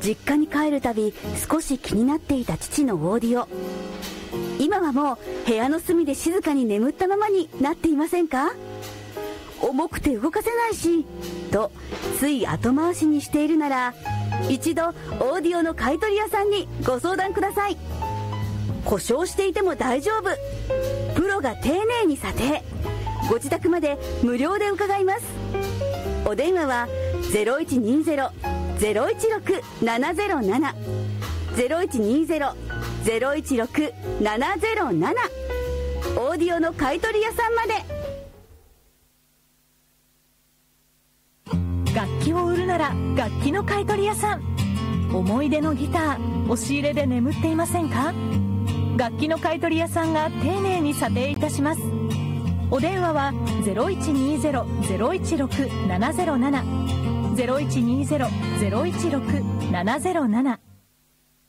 実家に帰るたび少し気になっていた父のオーディオ。今はもう部屋の隅で静かに眠ったままになっていませんか？重くて動かせないしとつい後回しにしているなら、一度オーディオの買い取り屋さんにご相談ください。故障していても大丈夫、プロが丁寧に査定、ご自宅まで無料で伺います。お電話は 0120-016-707 0120-016-707 オーディオの買い取り屋さんまで。 楽器を売るなら楽器の買い取り屋さん。思い出のギター、押し入れで眠っていませんか？楽器の買い取り屋さんが丁寧に査定いたします。お電話は 0120-016-707 0120-016-707